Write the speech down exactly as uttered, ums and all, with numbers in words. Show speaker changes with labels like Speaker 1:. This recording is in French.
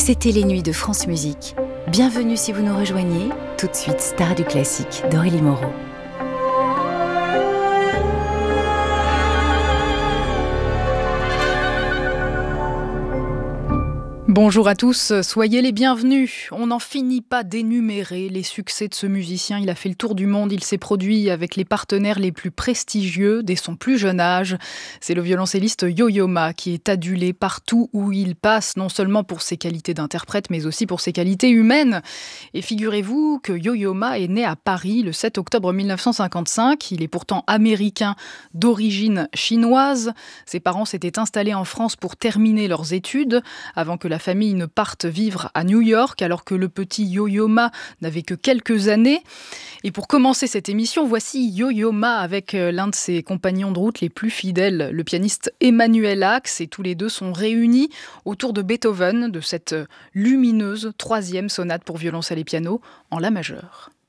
Speaker 1: C'était les nuits de France Musique. Bienvenue si vous nous rejoignez. Tout de suite, Star du classique d'Aurélie Moreau.
Speaker 2: Bonjour à tous, soyez les bienvenus. On n'en finit pas d'énumérer les succès de ce musicien. Il a fait le tour du monde, il s'est produit avec les partenaires les plus prestigieux dès son plus jeune âge. C'est le violoncelliste Yo-Yo Ma qui est adulé partout où il passe, non seulement pour ses qualités d'interprète, mais aussi pour ses qualités humaines. Et figurez-vous que Yo-Yo Ma est né à Paris le sept octobre mille neuf cent cinquante-cinq. Il est pourtant américain d'origine chinoise. Ses parents s'étaient installés en France pour terminer leurs études, avant que la famille ne parte vivre à New York, alors que le petit Yo-Yo Ma n'avait que quelques années. Et pour commencer cette émission, voici Yo-Yo Ma avec l'un de ses compagnons de route les plus fidèles, le pianiste Emmanuel Ax, et tous les deux sont réunis autour de Beethoven, de cette lumineuse troisième sonate pour violoncelle et piano en la majeure.